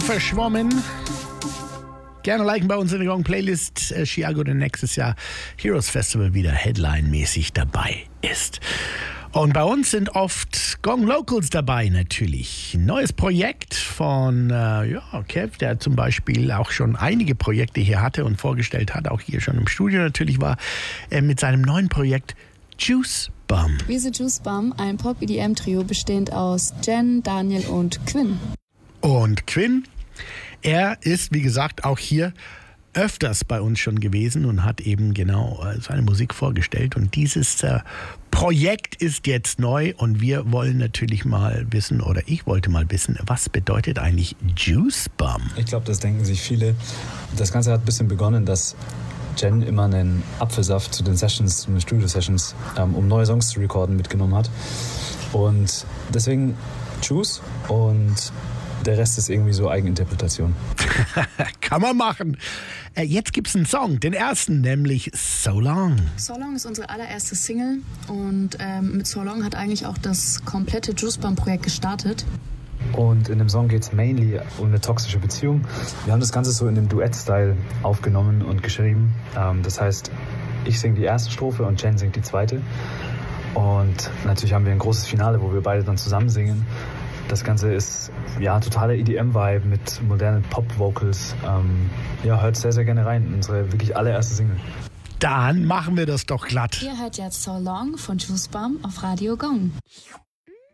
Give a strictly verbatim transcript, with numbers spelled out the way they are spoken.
Verschwommen. Gerne liken bei uns in der Gong-Playlist. Äh, Chiago, der nächstes Jahr Heroes Festival wieder Headline-mäßig dabei ist. Und bei uns sind oft Gong Locals dabei natürlich. Ein neues Projekt von äh, ja, Kev, der zum Beispiel auch schon einige Projekte hier hatte und vorgestellt hat, auch hier schon im Studio natürlich war, äh, mit seinem neuen Projekt Juice Bum. Wir sind Juice Bum, ein Pop-E D M-Trio bestehend aus Jen, Daniel und Quinn. Und Quinn, er ist, wie gesagt, auch hier öfters bei uns schon gewesen und hat eben genau seine Musik vorgestellt. Und dieses äh, Projekt ist jetzt neu und wir wollen natürlich mal wissen, oder ich wollte mal wissen, was bedeutet eigentlich Juice Bum? Ich glaube, das denken sich viele. Das Ganze hat ein bisschen begonnen, dass Jen immer einen Apfelsaft zu den Sessions, zu den Studio-Sessions, ähm, um neue Songs zu recorden, mitgenommen hat. Und deswegen Juice und der Rest ist irgendwie so Eigeninterpretation. Kann man machen. Äh, jetzt gibt's einen Song, den ersten, nämlich So Long. So Long ist unsere allererste Single und ähm, mit So Long hat eigentlich auch das komplette Juice Bum Projekt gestartet. Und in dem Song geht es mainly um eine toxische Beziehung. Wir haben das Ganze so in dem Duett-Style aufgenommen und geschrieben. Ähm, das heißt, ich singe die erste Strophe und Jen singt die zweite. Und natürlich haben wir ein großes Finale, wo wir beide dann zusammen singen. Das Ganze ist ja totaler E D M-Vibe mit modernen Pop-Vocals. Ähm, ja, hört sehr, sehr gerne rein. Unsere wirklich allererste Single. Dann machen wir das doch glatt. Ihr hört jetzt So Long von Juice Bum auf Radio Gong.